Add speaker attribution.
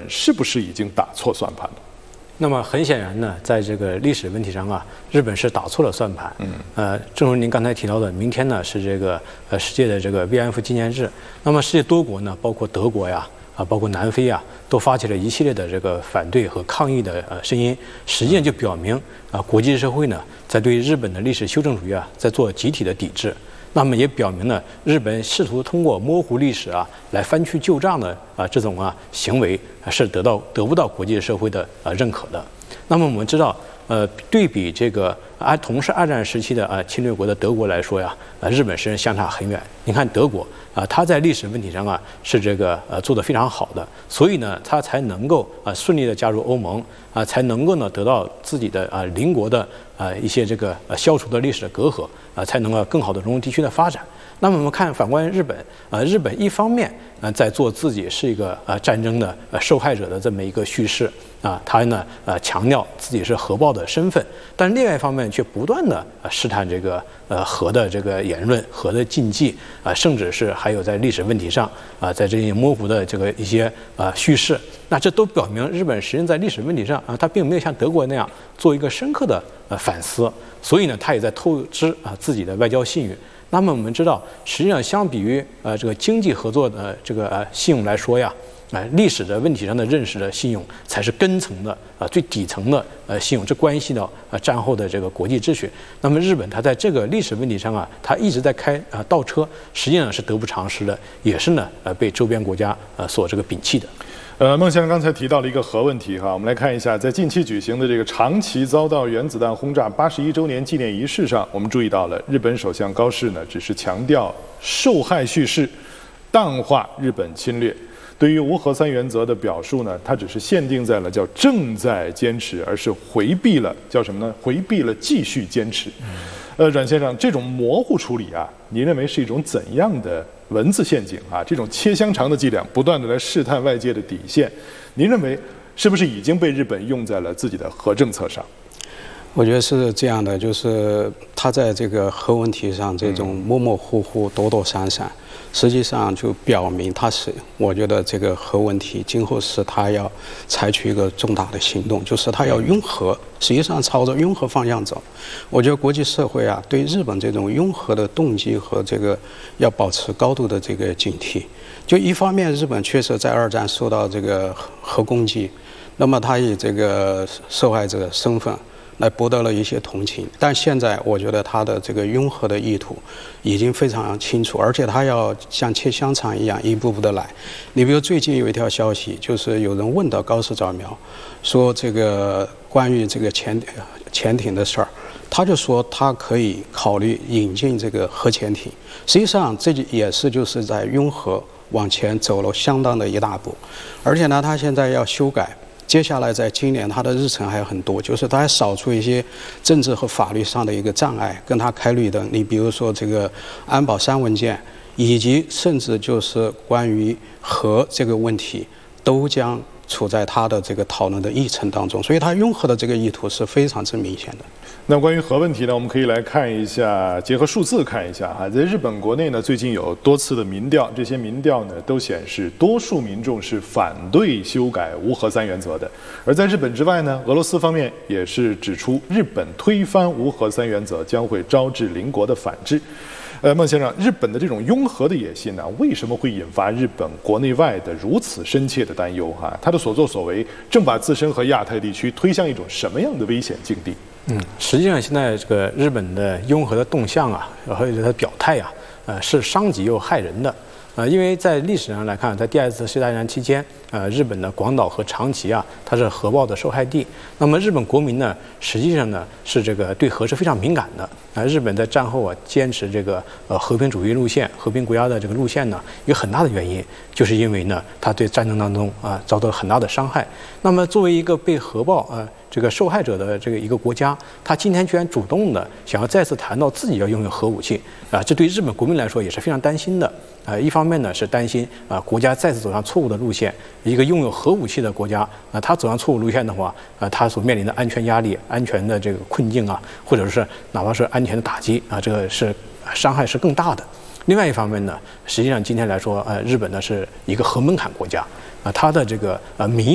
Speaker 1: 是不是已经打错算盘了？
Speaker 2: 那么很显然呢，在这个历史问题上啊，日本是打错了算盘。正如您刚才提到的，明天呢是这个世界的这个慰安妇纪念日。那么世界多国呢，包括德国呀，包括南非啊，都发起了一系列的这个反对和抗议的声音。实际上就表明国际社会呢在对日本的历史修正主义在做集体的抵制。那么也表明呢，日本试图通过模糊历史来翻去旧账的这种行为是得不到国际社会的认可的。那么我们知道，对比这个同是二战时期的侵略国的德国来说呀，日本实际上相差很远。你看德国它在历史问题上是这个做得非常好的，所以呢，它才能够顺利的加入欧盟才能够呢得到自己的邻国的一些这个消除的历史的隔阂才能够更好的融入地区的发展。那么我们看反观日本日本一方面在做自己是一个战争的受害者的这么一个叙事他呢强调自己是核爆的身份，但另外一方面却不断的试探这个核的这个言论、核的禁忌甚至是还有在历史问题上在这些模糊的这个一些叙事。那这都表明日本实际上在历史问题上它并没有像德国那样做一个深刻的反思，所以呢，它也在透支自己的外交信誉。那么我们知道，实际上相比于这个经济合作的这个信用来说呀，历史的问题上的认识的信用才是根层的最底层的信用，这关系到战后的这个国际秩序。那么日本它在这个历史问题上它一直在开倒车，实际上是得不偿失的，也是呢被周边国家所这个摒弃的。
Speaker 1: 孟先生刚才提到了一个核问题哈，我们来看一下，在近期举行的这个长崎遭到原子弹轰炸81周年纪念仪式上，我们注意到了日本首相高市呢只是强调受害叙事，淡化日本侵略。对于无核三原则的表述呢，它只是限定在了叫正在坚持，而是回避了叫什么呢？回避了继续坚持。阮先生，这种模糊处理您认为是一种怎样的文字陷阱这种切香肠的伎俩，不断的来试探外界的底线，您认为是不是已经被日本用在了自己的核政策上？
Speaker 3: 我觉得是这样的，就是他在这个核问题上这种模模糊糊、躲躲闪闪，实际上就表明我觉得这个核问题今后是他要采取一个重大的行动，就是他要拥核，实际上朝着拥核方向走。我觉得国际社会对日本这种拥核的动机和这个要保持高度的这个警惕。就一方面，日本确实在二战受到这个核攻击，那么他以这个受害者身份来博得了一些同情，但现在我觉得他的这个拥核的意图已经非常清楚，而且他要像切香肠一样一步步的来。你比如最近有一条消息，就是有人问到高市早苗，说这个关于这个潜艇的事儿，他就说他可以考虑引进这个核潜艇。实际上这也是就是在拥核往前走了相当的一大步，而且呢，他现在要修改。接下来在今年他的日程还有很多，就是他还扫除一些政治和法律上的一个障碍，跟他开绿灯。你比如说这个安保3文件，以及甚至就是关于核这个问题，都将处在他的这个讨论的议程当中，所以他拥核的这个意图是非常之明显的。
Speaker 1: 那关于核问题呢，我们可以来看一下，结合数字看一下在日本国内呢，最近有多次的民调，这些民调呢都显示，多数民众是反对修改无核三原则的。而在日本之外呢，俄罗斯方面也是指出，日本推翻无核三原则将会招致邻国的反制。孟先生，日本的这种拥核的野心呢，为什么会引发日本国内外的如此深切的担忧？他的所作所为正把自身和亚太地区推向一种什么样的危险境地？
Speaker 2: 实际上现在这个日本的拥核的动向和它的表态是伤己又害人的。因为在历史上来看，在第2次世界大战期间，日本的广岛和长崎它是核爆的受害地。那么日本国民呢，实际上呢是这个对核是非常敏感的。日本在战后坚持这个和平主义路线、和平国家的这个路线呢，有很大的原因，就是因为呢，它对战争当中遭到了很大的伤害。那么作为一个被核爆这个受害者的这个一个国家，他今天居然主动的想要再次谈到自己要拥有核武器这对日本国民来说也是非常担心的。一方面呢是担心国家再次走上错误的路线，一个拥有核武器的国家它走上错误路线的话它所面临的安全压力、安全的这个困境或者是哪怕是安全的打击这个是伤害是更大的。另外一方面呢，实际上今天来说日本呢是一个核门槛国家它的这个民